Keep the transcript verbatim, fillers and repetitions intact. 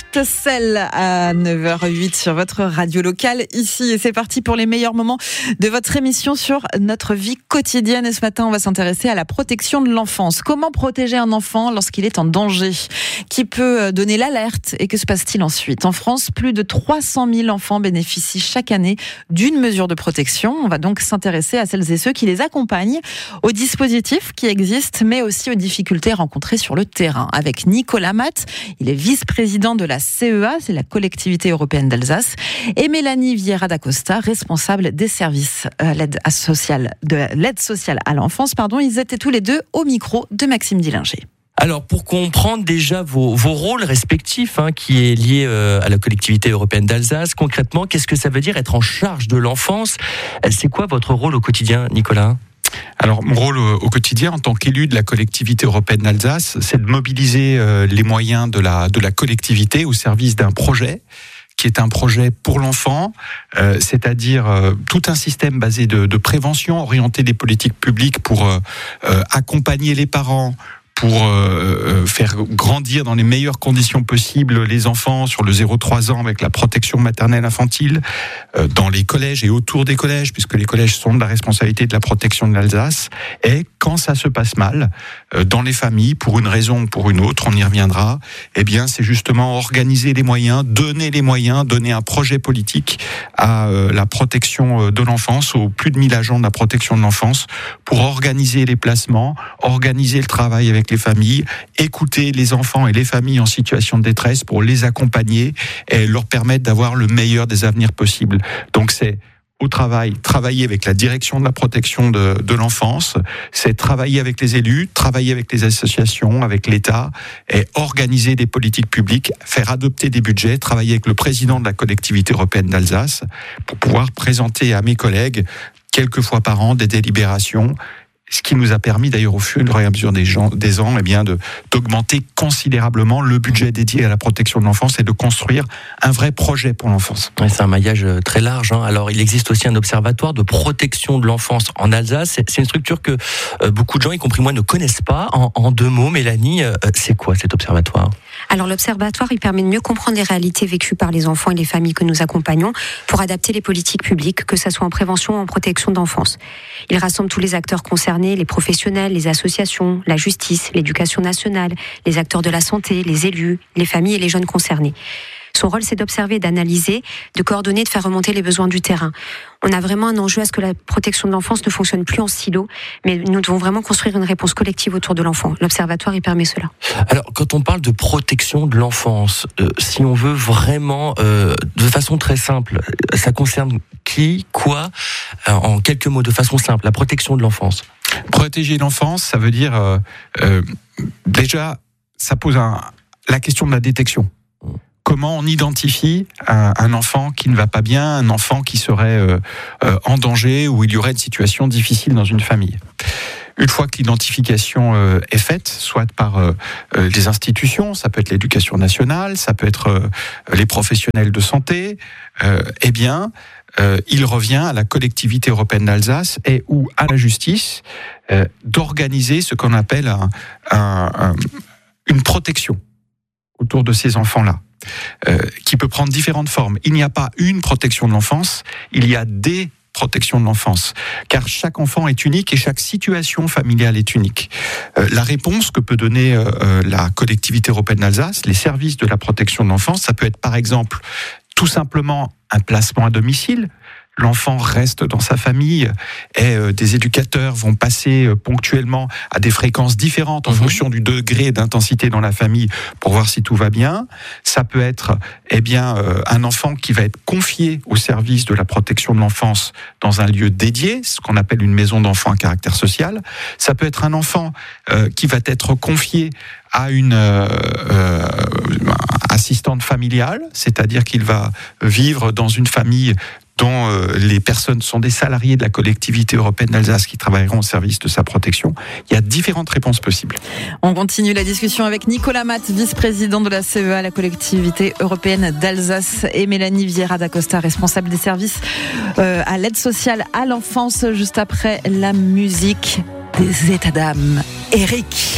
Cell à neuf heures zéro huit sur votre radio locale ici. Et c'est parti pour les meilleurs moments de votre émission sur notre vie quotidienne. Et ce matin, on va s'intéresser à la protection de l'enfance. Comment protéger un enfant lorsqu'il est en danger? Qui peut donner l'alerte et que se passe-t-il ensuite? En France, plus de trois cent mille enfants bénéficient chaque année d'une mesure de protection. On va donc s'intéresser à celles et ceux qui les accompagnent, aux dispositifs qui existent, mais aussi aux difficultés rencontrées sur le terrain. Avec Nicolas Matt, il est vice-président de la C E A, c'est la collectivité européenne d'Alsace, et Mélanie Vieira da Costa, responsable des services à l'aide sociale, de l'aide sociale à l'enfance. Pardon, ils étaient tous les deux au micro de Maxime Dillinger. Alors, pour comprendre déjà vos, vos rôles respectifs, hein, qui est lié euh, à la collectivité européenne d'Alsace, concrètement, qu'est-ce que ça veut dire être en charge de l'enfance? C'est quoi votre rôle au quotidien, Nicolas? Alors, mon rôle au quotidien, en tant qu'élu de la collectivité européenne d'Alsace, c'est de mobiliser euh, les moyens de la, de la collectivité au service d'un projet qui est un projet pour l'enfant, euh, c'est-à-dire euh, tout un système basé de, de prévention, orienter des politiques publiques pour euh, euh, accompagner les parents, pour euh, faire grandir dans les meilleures conditions possibles les enfants sur le zéro trois ans avec la protection maternelle infantile, euh, dans les collèges et autour des collèges, puisque les collèges sont de la responsabilité de la protection de l'Alsace. Et quand ça se passe mal, euh, dans les familles, pour une raison ou pour une autre, on y reviendra, eh bien c'est justement organiser les moyens, donner les moyens, donner un projet politique à euh, la protection de l'enfance, aux plus de mille agents de la protection de l'enfance, pour organiser les placements, organiser le travail avec les familles, écouter les enfants et les familles en situation de détresse pour les accompagner et leur permettre d'avoir le meilleur des avenirs possibles. Donc c'est au travail, travailler avec la direction de la protection de, de l'enfance, c'est travailler avec les élus, travailler avec les associations, avec l'État, et organiser des politiques publiques, faire adopter des budgets, travailler avec le président de la collectivité européenne d'Alsace pour pouvoir présenter à mes collègues quelques fois par an des délibérations. Ce qui nous a permis d'ailleurs au fur et à mesure des, gens, des ans eh bien de, d'augmenter considérablement le budget dédié à la protection de l'enfance et de construire un vrai projet pour l'enfance. Ouais, c'est un maillage très large. Hein. Alors il existe aussi un observatoire de protection de l'enfance en Alsace. C'est, c'est une structure que euh, beaucoup de gens, y compris moi, ne connaissent pas. En, en deux mots, Mélanie, euh, c'est quoi cet observatoire? Alors l'observatoire, il permet de mieux comprendre les réalités vécues par les enfants et les familles que nous accompagnons pour adapter les politiques publiques, que ce soit en prévention ou en protection d'enfance. Il rassemble tous les acteurs concernés, les professionnels, les associations, la justice, l'éducation nationale, les acteurs de la santé, les élus, les familles et les jeunes concernés. Son rôle, c'est d'observer, d'analyser, de coordonner, de faire remonter les besoins du terrain. On a vraiment un enjeu à ce que la protection de l'enfance ne fonctionne plus en silo, mais nous devons vraiment construire une réponse collective autour de l'enfant. L'observatoire, il permet cela. Alors, quand on parle de protection de l'enfance, euh, si on veut vraiment, euh, de façon très simple, ça concerne qui, quoi, euh, en quelques mots, de façon simple, la protection de l'enfance? Protéger l'enfance, ça veut dire, euh, euh, déjà, ça pose un, la question de la détection. Comment on identifie un, un enfant qui ne va pas bien, un enfant qui serait euh, euh, en danger ou il y aurait une situation difficile dans une famille. Une fois que l'identification euh, est faite, soit par euh, les institutions, ça peut être l'éducation nationale, ça peut être euh, les professionnels de santé, euh, eh bien, euh, il revient à la collectivité européenne d'Alsace et ou à la justice euh, d'organiser ce qu'on appelle un, un, un, une protection autour de ces enfants-là. Euh, qui peut prendre différentes formes. Il n'y a pas une protection de l'enfance, il y a des protections de l'enfance, car chaque enfant est unique et chaque situation familiale est unique. Euh, la réponse que peut donner euh, la collectivité européenne d'Alsace, les services de la protection de l'enfance, ça peut être par exemple tout simplement un placement à domicile. L'enfant reste dans sa famille et euh, des éducateurs vont passer euh, ponctuellement à des fréquences différentes en mmh. fonction du degré d'intensité dans la famille pour voir si tout va bien. Ça peut être eh bien, euh, un enfant qui va être confié au service de la protection de l'enfance dans un lieu dédié, ce qu'on appelle une maison d'enfants à caractère social. Ça peut être un enfant euh, qui va être confié à une euh, euh, assistante familiale, c'est-à-dire qu'il va vivre dans une famille dont euh, les personnes sont des salariés de la collectivité européenne d'Alsace qui travailleront au service de sa protection. Il y a différentes réponses possibles. On continue la discussion avec Nicolas Matt, vice-président de la C E A, la collectivité européenne d'Alsace, et Mélanie Vieira da Costa, responsable des services euh, à l'aide sociale à l'enfance, juste après la musique des états d'âme. Eric.